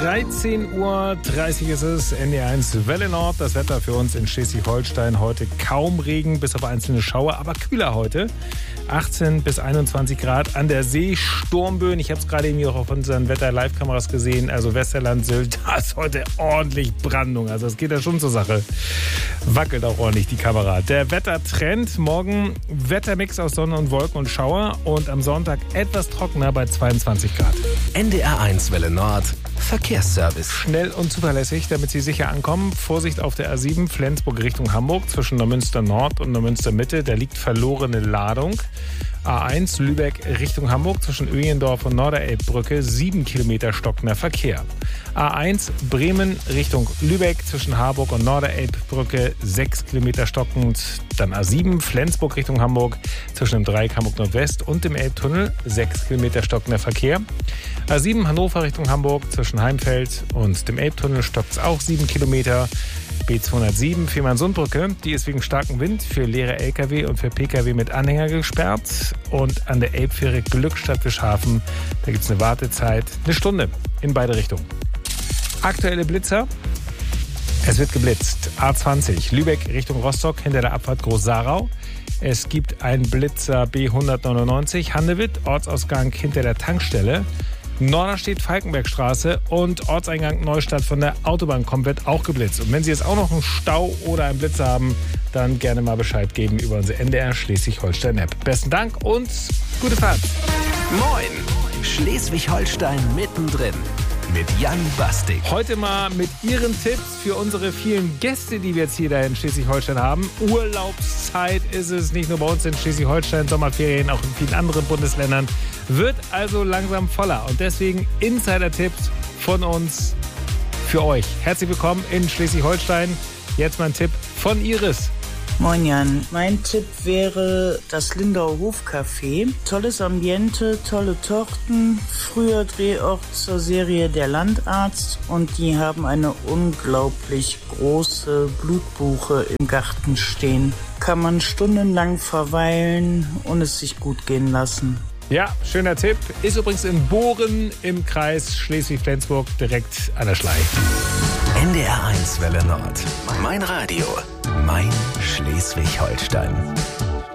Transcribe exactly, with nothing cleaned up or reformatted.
dreizehn Uhr dreißig ist es, N D R eins Welle Nord. Das Wetter für uns in Schleswig-Holstein heute kaum Regen, bis auf einzelne Schauer, aber kühler heute. achtzehn bis einundzwanzig Grad an der See, Sturmböen. Ich habe es gerade eben auch auf unseren Wetter-Live-Kameras gesehen. Also Westerland, Sylt, da ist heute ordentlich Brandung. Also es geht ja schon zur Sache. Wackelt auch ordentlich die Kamera. Der Wettertrend, morgen Wettermix aus Sonne und Wolken und Schauer und am Sonntag etwas trockener bei zweiundzwanzig Grad. N D R eins Welle Nord, Verkehrsservice. Schnell und zuverlässig, damit Sie sicher ankommen. Vorsicht auf der A sieben, Flensburg Richtung Hamburg, zwischen Neumünster Nord und Neumünster Mitte. Da liegt verlorene Ladung. A eins, Lübeck Richtung Hamburg, zwischen Öjendorf und Norderelbbrücke, sieben Kilometer stockender Verkehr. A eins, Bremen Richtung Lübeck, zwischen Harburg und Norderelbbrücke, sechs Kilometer stockend. Dann A sieben, Flensburg Richtung Hamburg, zwischen dem Dreieck Hamburg Nordwest und dem Elbtunnel, sechs Kilometer stockender Verkehr. A sieben, Hannover Richtung Hamburg, zwischen Heimfeld und dem Elbtunnel stockt es auch sieben Kilometer. B zweihundertsieben, Fehmarnsundbrücke, die ist wegen starkem Wind für leere L K W und für P K W mit Anhänger gesperrt. Und an der Elbfähre Glückstadt-Wischhafen, da gibt es eine Wartezeit, eine Stunde in beide Richtungen. Aktuelle Blitzer. Es wird geblitzt. A zwanzig, Lübeck Richtung Rostock, hinter der Abfahrt Groß-Sarau. Es gibt einen Blitzer B hundertneunundneunzig, Handewitt, Ortsausgang hinter der Tankstelle. Norderstedt Falkenbergstraße und Ortseingang Neustadt von der Autobahn komplett auch geblitzt. Und wenn Sie jetzt auch noch einen Stau oder einen Blitzer haben, dann gerne mal Bescheid geben über unsere N D R Schleswig-Holstein-App. Besten Dank und gute Fahrt. Moin, Schleswig-Holstein mittendrin mit Jan Bastik. Heute mal mit Ihren Tipps für unsere vielen Gäste, die wir jetzt hier da in Schleswig-Holstein haben. Urlaubszeit ist es, nicht nur bei uns in Schleswig-Holstein, Sommerferien, auch in vielen anderen Bundesländern. Wird also langsam voller und deswegen Insider-Tipps von uns für euch. Herzlich willkommen in Schleswig-Holstein. Jetzt mal ein Tipp von Iris. Moin Jan, mein Tipp wäre das Lindauer Hofcafé. Tolles Ambiente, tolle Torten, früher Drehort zur Serie Der Landarzt und die haben eine unglaublich große Blutbuche im Garten stehen. Kann man stundenlang verweilen und es sich gut gehen lassen. Ja, schöner Tipp. Ist übrigens in Bohren im Kreis Schleswig-Flensburg direkt an der Schlei. N D R eins Welle Nord. Mein Radio. Mein Schleswig-Holstein.